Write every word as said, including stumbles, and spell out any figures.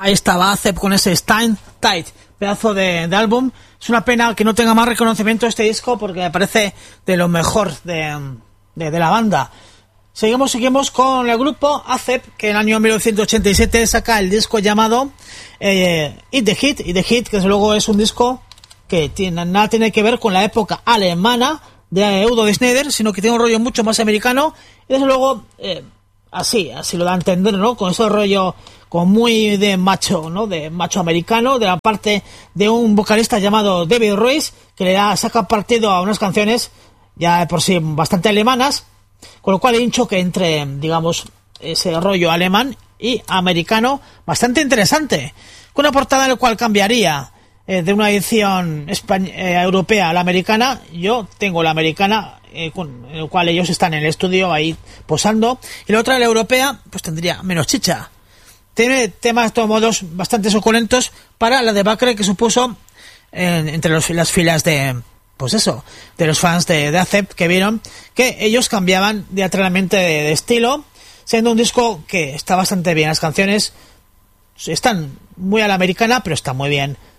Ahí estaba Acep con ese Stein Tight, pedazo de, de álbum. Es una pena que no tenga más reconocimiento este disco porque me parece de lo mejor de, de, de la banda. Seguimos, seguimos con el grupo Acep, que en el año mil novecientos ochenta y siete saca el disco llamado eh, Eat the Hit, Eat the Hit, que desde luego es un disco que tiene, nada tiene que ver con la época alemana de Udo de Schneider, sino que tiene un rollo mucho más americano y desde luego eh, así, así lo da a entender, ¿no? Con ese rollo como muy de macho, ¿no? De macho americano, de la parte de un vocalista llamado David Royce, que le da, saca partido a unas canciones ya de por sí bastante alemanas, con lo cual hay un choque entre, digamos, ese rollo alemán y americano bastante interesante, con una portada en la cual cambiaría eh, de una edición españ- eh, europea a la americana. Yo tengo la americana, eh, con en la cual ellos están en el estudio ahí posando, y la otra, la europea, pues tendría menos chicha. Tiene temas de todos modos bastante suculentos para la debacle que supuso en, entre los, las filas de, pues eso, de los fans de, de Acep, que vieron que ellos cambiaban diametralmente de, de estilo, siendo un disco que está bastante bien. Las canciones están muy a la americana, pero están muy bien.